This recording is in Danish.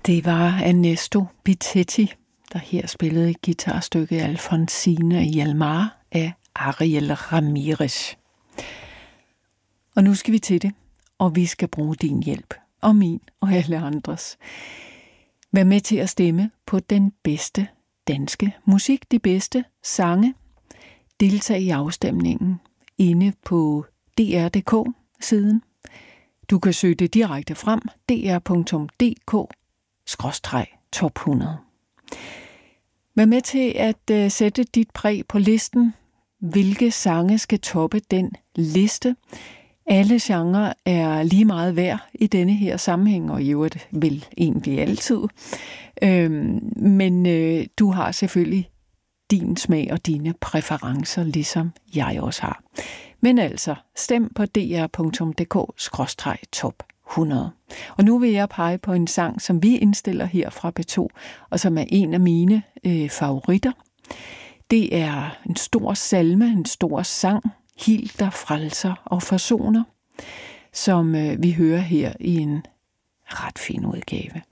Det var Ernesto Bitetti, der her spillede guitarstykket Alfonsina y el Mar af Ariel Ramirez. Og nu skal vi til det, og vi skal bruge din hjælp, og min og alle andres. Vær med til at stemme på den bedste danske musik, de bedste sange. Deltag i afstemningen inde på dr.dk-siden. Du kan søge det direkte frem, dr.dk/top 100. Vær med til at sætte dit præg på listen. Hvilke sange skal toppe den liste? Alle genrer er lige meget værd i denne her sammenhæng, og i øvrigt vel egentlig altid. Men du har selvfølgelig din smag og dine præferencer, ligesom jeg også har. Men altså, stem på dr.dk/top 100. Og nu vil jeg pege på en sang, som vi indstiller her fra P2, og som er en af mine favoritter. Det er en stor salme, en stor sang, Hil der frelser og forsoner, som vi hører her i en ret fin udgave.